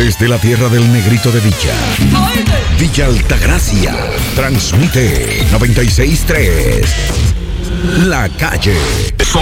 Desde la tierra del Negrito de Villa, Villa Altagracia, transmite 96.3. La Calle.